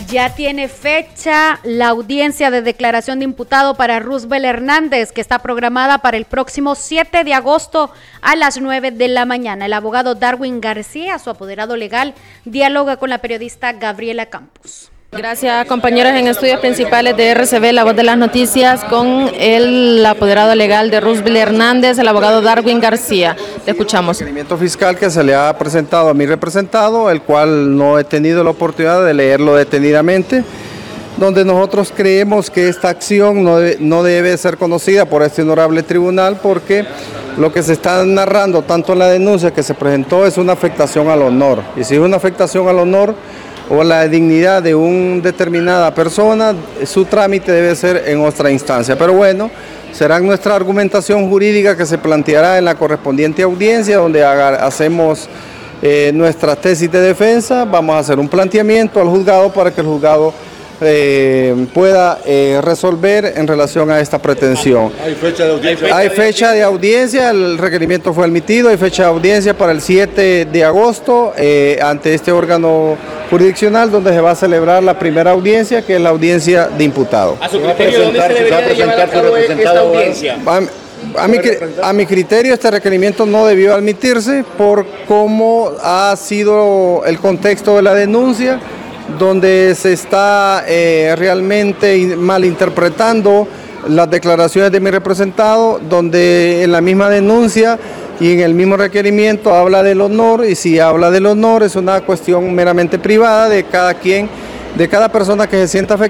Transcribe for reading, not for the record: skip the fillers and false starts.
Ya tiene fecha la audiencia de declaración de imputado para Roosevelt Hernández, que está programada para el próximo 7 de agosto a las 9 de la mañana. El abogado Darwin García, su apoderado legal, dialoga con la periodista Gabriela Campos. Gracias, compañeros. En estudios principales de RCB, La Voz de las Noticias, con el apoderado legal de Roosevelt Hernández, el abogado Darwin García. Le escuchamos. El requerimiento fiscal que se le ha presentado a mi representado, el cual no he tenido la oportunidad de leerlo detenidamente, donde nosotros creemos que esta acción no debe ser conocida por este honorable tribunal, porque lo que se está narrando, tanto en la denuncia que se presentó, es una afectación al honor. Y si es una afectación al honor o la dignidad de una determinada persona, su trámite debe ser en otra instancia. Pero bueno, será nuestra argumentación jurídica que se planteará en la correspondiente audiencia, donde hacemos nuestra tesis de defensa. Vamos a hacer un planteamiento al juzgado para que el juzgado pueda resolver en relación a esta pretensión. ¿Hay fecha de audiencia? Hay fecha de audiencia, el requerimiento fue admitido, hay fecha de audiencia para el 7 de agosto ante este órgano jurisdiccional, donde se va a celebrar la primera audiencia, que es la audiencia de imputado. ¿A su criterio dónde se debería de llevar a cabo esta audiencia? A mi criterio, este requerimiento no debió admitirse por cómo ha sido el contexto de la denuncia, donde se está realmente malinterpretando las declaraciones de mi representado, donde en la misma denuncia y en el mismo requerimiento habla del honor, y si habla del honor es una cuestión meramente privada de cada quien, de cada persona que se sienta afectada.